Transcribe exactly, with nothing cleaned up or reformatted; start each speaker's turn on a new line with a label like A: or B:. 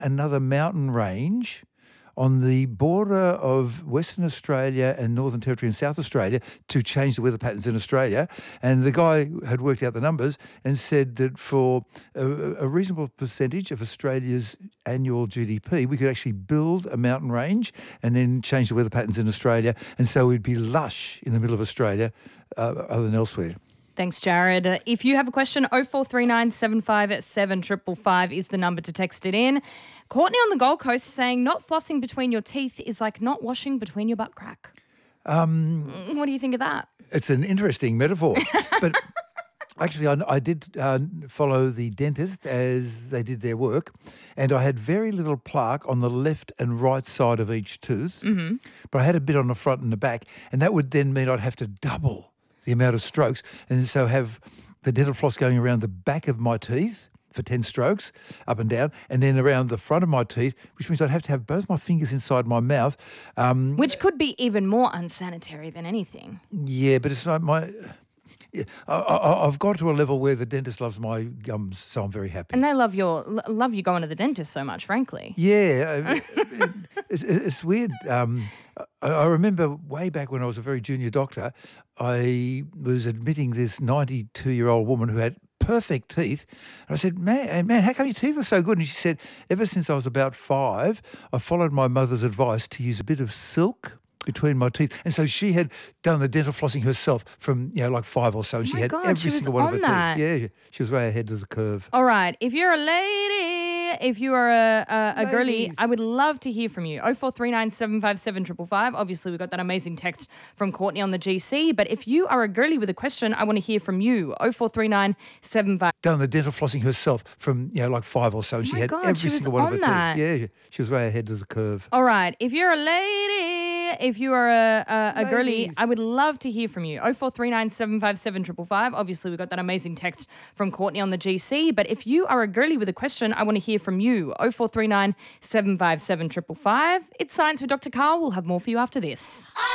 A: another mountain range on the border of Western Australia and Northern Territory and South Australia to change the weather patterns in Australia. And the guy had worked out the numbers and said that for a, a reasonable percentage of Australia's annual G D P, we could actually build a mountain range and then change the weather patterns in Australia. And so we'd be lush in the middle of Australia uh, other than elsewhere.
B: Thanks, Jared. Uh, If you have a question, oh four three nine, seven five seven, five five five is the number to text it in. Courtney on the Gold Coast saying not flossing between your teeth is like not washing between your butt crack. Um, what do you think of that?
A: It's an interesting metaphor. But actually, I, I did uh, follow the dentist as they did their work, and I had very little plaque on the left and right side of each tooth, mm-hmm. but I had a bit on the front and the back, and that would then mean I'd have to double the amount of strokes, and so have the dental floss going around the back of my teeth for ten strokes, up and down, and then around the front of my teeth, which means I'd have to have both my fingers inside my mouth. Um,
B: Which could be even more unsanitary than anything.
A: yeah, but it's like my... Yeah, I, I, I've got to a level where the dentist loves my gums, so I'm very happy.
B: And they love your love you going to the dentist so much, frankly.
A: Yeah, it, it, it's, it's weird. Um, I, I remember way back when I was a very junior doctor, I was admitting this ninety-two-year-old woman who had perfect teeth. And I said, man, man, how come your teeth are so good? And she said, ever since I was about five, I followed my mother's advice to use a bit of silk between my teeth. And so she had done the dental flossing herself from, you know, like five or so. And
B: Oh
A: she
B: my
A: had
B: God,
A: every
B: she was
A: single one of
B: on
A: her
B: that.
A: teeth. Yeah, she was way ahead of the curve.
B: All right. If you're a lady, if you are a, a, a girly,
A: Ladies.
B: I would love to hear from you. oh four three nine, seven five seven, five five five. Obviously, we got that amazing text from Courtney on the G C. But if you are a girly with a question, I want to hear from you. oh four three nine, seven five.
A: Done the dental flossing herself from, you know, like five or so. And she
B: my
A: had
B: God,
A: every
B: she was
A: single one of her
B: on that.
A: teeth. Yeah, she was way ahead of the curve.
B: All right. If you're a lady, if you are a, a, a girly,
A: Ladies.
B: I would love to hear from you. oh four three nine, seven five seven, five five five. Obviously, we got that amazing text from Courtney on the G C. But if you are a girly with a question, I want to hear from you. oh four three nine, seven five seven, five five five. It's Science with Doctor Carl. We'll have more for you after this.